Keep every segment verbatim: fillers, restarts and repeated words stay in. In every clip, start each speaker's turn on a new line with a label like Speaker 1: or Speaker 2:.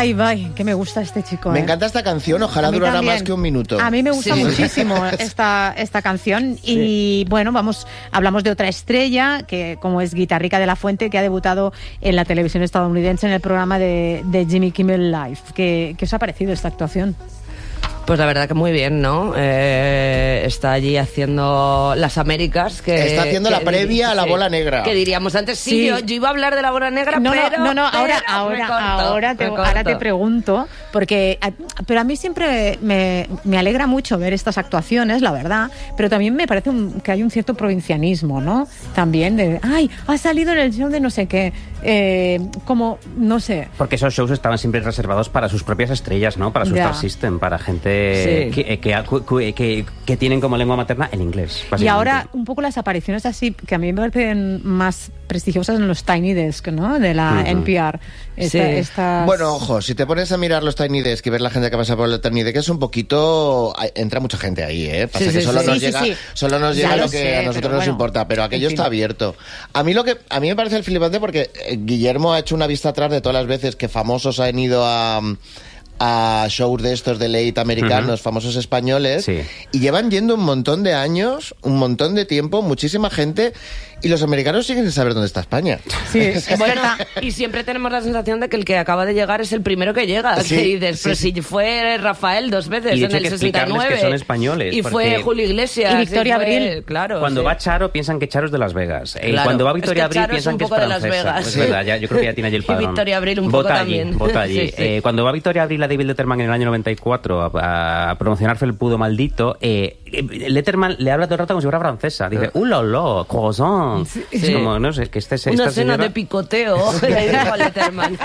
Speaker 1: Ay, bye, que me gusta este chico.
Speaker 2: Me
Speaker 1: eh.
Speaker 2: encanta esta canción, ojalá durara
Speaker 1: también.
Speaker 2: más que un minuto.
Speaker 1: A mí me gusta
Speaker 2: Sí.
Speaker 1: muchísimo esta, esta canción. Y sí. bueno, vamos, hablamos de otra estrella, que como es Guitarrica de la Fuente, que ha debutado en la televisión estadounidense en el programa de, de Jimmy Kimmel Live. ¿Qué, ¿Qué os ha parecido esta actuación?
Speaker 3: Pues la verdad que muy bien, ¿no? Eh, está allí haciendo las Américas. Que,
Speaker 2: está haciendo
Speaker 3: que
Speaker 2: la previa a la
Speaker 3: sí,
Speaker 2: bola negra.
Speaker 3: Que diríamos antes, sí,
Speaker 1: Sí.
Speaker 3: Yo, yo iba a hablar de la bola negra,
Speaker 1: No,
Speaker 3: pero...
Speaker 1: no, no,
Speaker 3: pero
Speaker 1: ahora,
Speaker 3: me
Speaker 1: ahora,
Speaker 3: corto,
Speaker 1: ahora, te,
Speaker 3: me
Speaker 1: ahora te
Speaker 3: corto.
Speaker 1: pregunto, porque, pero a mí siempre me, me alegra mucho ver estas actuaciones, la verdad, pero también me parece un, que hay un cierto provincianismo, ¿no? También de, ay, ha salido en el show de no sé qué, eh, como, no sé.
Speaker 4: Porque esos shows estaban siempre reservados para sus propias estrellas, ¿no? Para su
Speaker 1: Ya.
Speaker 4: Star System, para gente
Speaker 3: Sí.
Speaker 4: que, que, que, que tienen como lengua materna el inglés.
Speaker 1: Y ahora un poco las apariciones así, que a mí me parecen más prestigiosas en los Tiny Desk, ¿no? De la
Speaker 4: Uh-huh.
Speaker 1: N P R. Esta,
Speaker 3: Sí.
Speaker 1: estas...
Speaker 2: Bueno, ojo, si te pones a mirar los Tiny Desk y ver la gente que pasa por el Tiny Desk, es un poquito... Entra mucha gente ahí, ¿eh? Pasa
Speaker 3: Sí,
Speaker 2: que
Speaker 3: sí,
Speaker 2: solo
Speaker 3: sí.
Speaker 2: nos
Speaker 1: Sí, sí,
Speaker 2: llega,
Speaker 1: sí.
Speaker 2: solo nos
Speaker 1: Ya
Speaker 2: llega
Speaker 1: lo
Speaker 2: lo que
Speaker 1: sé,
Speaker 2: a nosotros
Speaker 1: pero
Speaker 2: nos
Speaker 1: bueno,
Speaker 2: importa, pero aquello
Speaker 1: en fin.
Speaker 2: está abierto. A mí lo que a mí me parece el flipante porque eh, Guillermo ha hecho una vista atrás de todas las veces que famosos han ido a... a shows de estos de late americanos, uh-huh. famosos españoles,
Speaker 4: sí.
Speaker 2: y llevan yendo un montón de años, un montón de tiempo, muchísima gente, y los americanos siguen sin saber dónde está España.
Speaker 1: Sí, es
Speaker 3: Bueno, y siempre tenemos la sensación de que el que acaba de llegar es el primero que llega.
Speaker 2: Sí,
Speaker 3: que dices,
Speaker 2: sí,
Speaker 3: pero
Speaker 2: sí.
Speaker 3: si fue Rafael dos veces
Speaker 4: Y de
Speaker 3: en
Speaker 4: hecho
Speaker 3: el
Speaker 4: hay que
Speaker 3: sesenta y
Speaker 4: explicarles
Speaker 3: nueve.
Speaker 4: que son españoles,
Speaker 3: Y
Speaker 4: porque-
Speaker 3: fue Julio Iglesias.
Speaker 1: Y Victoria
Speaker 3: fue-
Speaker 1: Abril.
Speaker 3: Claro.
Speaker 4: Cuando
Speaker 3: sí.
Speaker 4: va Charo piensan que Charo es de Las Vegas. Eh,
Speaker 3: Claro.
Speaker 4: Cuando va
Speaker 3: Es
Speaker 4: Victoria
Speaker 3: que
Speaker 4: Abril
Speaker 3: Charo es
Speaker 4: piensan
Speaker 3: un
Speaker 4: que es
Speaker 3: poco de Las
Speaker 4: francesa.
Speaker 3: Vegas.
Speaker 4: Es
Speaker 3: Sí.
Speaker 4: verdad, ya, yo creo que ya tiene allí el
Speaker 3: Y
Speaker 4: padrón.
Speaker 3: Victoria Abril un
Speaker 4: vota
Speaker 3: poco
Speaker 4: allí,
Speaker 3: también.
Speaker 4: Vota allí.
Speaker 3: Sí, sí.
Speaker 4: Eh, cuando va Victoria Abril a David Letterman en el año noventa y cuatro a, a promocionar Felpudo Maldito, eh, Letterman le habla todo el rato como si fuera francesa. Dice, ¡uh, la, la, croissant! Es
Speaker 3: Sí.
Speaker 4: como, no sé, que este, esta
Speaker 3: Una escena
Speaker 4: señora...
Speaker 3: de picoteo. Le dijo a Letterman.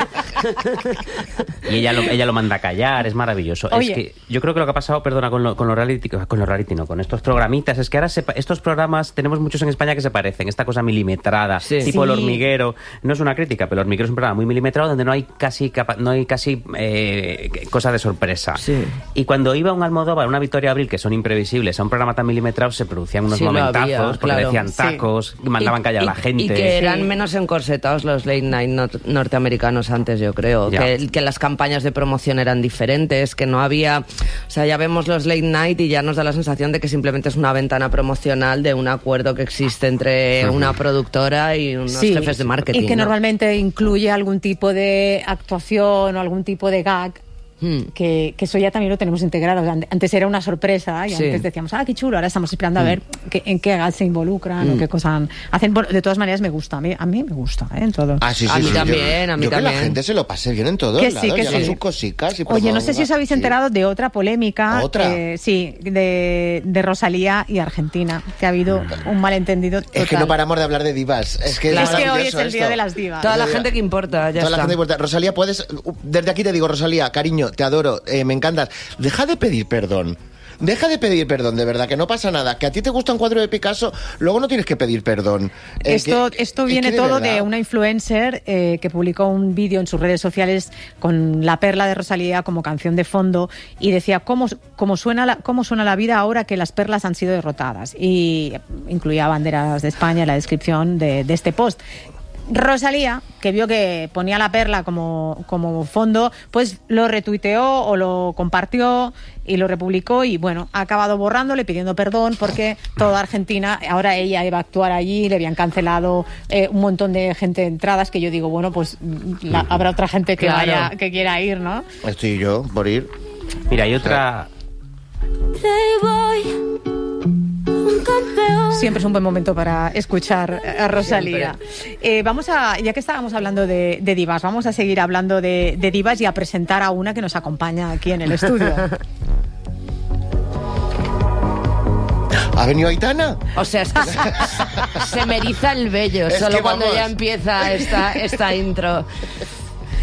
Speaker 4: Y ella lo, ella lo manda a callar, es maravilloso.
Speaker 1: Oye.
Speaker 4: Es que yo creo que lo que ha pasado, perdona, con, lo, con los reality, con los reality, no, con estos programitas, es que ahora se, estos programas, tenemos muchos en España que se parecen, esta cosa milimetrada,
Speaker 3: Sí.
Speaker 4: tipo El
Speaker 1: Sí.
Speaker 4: Hormiguero, no es una crítica, pero El Hormiguero es un programa muy milimetrado donde no hay casi capa, no hay casi eh, cosa de sorpresa.
Speaker 3: Sí.
Speaker 4: Y cuando iba un Almodóvar, una Victoria Abril, que son imprevisibles, a un programa tan milimetrado, se producían unos
Speaker 3: Sí, lo
Speaker 4: momentazos,
Speaker 3: había,
Speaker 4: porque
Speaker 3: claro.
Speaker 4: decían
Speaker 1: Sí.
Speaker 4: tacos, y mandaban
Speaker 3: Y-
Speaker 4: callar a la
Speaker 3: y-
Speaker 4: gente.
Speaker 3: Y que eran
Speaker 1: Sí.
Speaker 3: menos encorsetados los late night not- norteamericanos antes, yo creo.
Speaker 4: Ya.
Speaker 3: Que, que las campañas de promoción eran diferentes, que no había... O sea, ya vemos los late night y ya nos da la sensación de que simplemente es una ventana promocional de un acuerdo que existe entre
Speaker 4: Ujú.
Speaker 3: una productora y unos
Speaker 1: Sí,
Speaker 3: jefes de marketing.
Speaker 1: y que
Speaker 3: ¿no?
Speaker 1: normalmente incluye algún tipo de actuación o algún tipo de gag.
Speaker 3: Hmm.
Speaker 1: Que, que eso ya también lo tenemos integrado. Ante- Antes era una sorpresa y
Speaker 3: Sí.
Speaker 1: antes decíamos, ah, qué chulo, ahora estamos esperando a ver qué, en qué gag se involucran o qué cosas hacen. Bueno, de todas maneras me gusta, a mí, a mí me gusta, ¿eh? En todo.
Speaker 2: Ah, sí, sí,
Speaker 3: A mí
Speaker 2: sí,
Speaker 3: también,
Speaker 2: yo,
Speaker 3: a mí
Speaker 2: yo que
Speaker 3: también.
Speaker 2: la gente se lo pase bien en todos
Speaker 1: Que
Speaker 2: lados,
Speaker 1: sí, que
Speaker 2: y haga
Speaker 1: sí.
Speaker 2: sus cosicas y
Speaker 1: Oye, no sé si os habéis
Speaker 2: sí.
Speaker 1: enterado de otra polémica.
Speaker 2: ¿Otra?
Speaker 1: eh, sí, de, de Rosalía y Argentina, que ha habido un malentendido total.
Speaker 2: Es que no paramos de hablar de divas. Es que,
Speaker 1: Es que hoy es
Speaker 2: maravilloso
Speaker 1: el día
Speaker 2: esto.
Speaker 1: de las divas.
Speaker 3: Toda la gente que importa, ya
Speaker 2: Toda la
Speaker 3: está.
Speaker 2: gente importa. Rosalía, puedes... Desde aquí te digo, Rosalía, cariño, te adoro, eh, me encantas. Deja de pedir perdón. Deja de pedir perdón, de verdad, que no pasa nada. Que a ti te gusta un cuadro de Picasso, luego no tienes que pedir perdón. Eh,
Speaker 1: Esto,
Speaker 2: que-
Speaker 1: esto
Speaker 2: es
Speaker 1: viene
Speaker 2: que
Speaker 1: todo
Speaker 2: verdad.
Speaker 1: de una influencer eh, que publicó un vídeo en sus redes sociales con La Perla de Rosalía como canción de fondo y decía cómo, cómo, suena la, cómo suena la vida ahora que las perlas han sido derrotadas. Y incluía banderas de España en la descripción de, de este post. Rosalía, que vio que ponía La Perla como, como fondo, pues lo retuiteó o lo compartió y lo republicó y bueno, ha acabado borrándole, pidiendo perdón porque toda Argentina, ahora ella iba a actuar allí, le habían cancelado eh, un montón de gente de entradas que yo digo, bueno, pues la- habrá otra gente que
Speaker 3: Claro.
Speaker 1: vaya, que quiera ir, ¿no?
Speaker 2: Estoy yo, por ir.
Speaker 4: Mira, hay otra...
Speaker 5: Playboy, un campeón.
Speaker 1: Siempre es un buen momento para escuchar a Rosalía. Eh, vamos a, ya que estábamos hablando de, de divas, vamos a seguir hablando de, de divas y a presentar a una que nos acompaña aquí en el estudio.
Speaker 2: ¿Ha venido Aitana?
Speaker 3: O sea, es que se, se me eriza el vello
Speaker 2: Es
Speaker 3: solo
Speaker 2: que
Speaker 3: cuando
Speaker 2: vamos.
Speaker 3: ya empieza esta, esta intro.